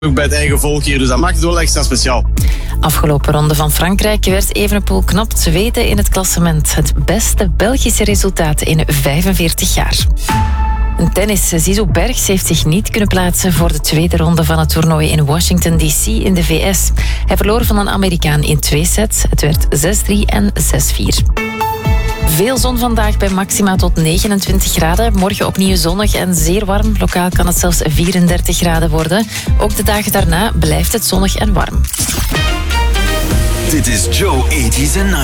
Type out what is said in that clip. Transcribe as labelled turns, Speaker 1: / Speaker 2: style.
Speaker 1: Ook bij het eigen volk hier, dus dat maakt het wel extra speciaal.
Speaker 2: Afgelopen ronde van Frankrijk werd Evenepoel knap tweede in het klassement. Het beste Belgische resultaat in 45 jaar. In tennis, Zizou Bergs heeft zich niet kunnen plaatsen voor de tweede ronde van het toernooi in Washington D.C. in de VS. Hij verloor van een Amerikaan in 2 sets. Het werd 6-3 en 6-4. Veel zon vandaag bij maxima tot 29 graden. Morgen opnieuw zonnig en zeer warm. Lokaal kan het zelfs 34 graden worden. Ook de dagen daarna blijft het zonnig en warm.
Speaker 3: Dit is Joe 80s and 90s.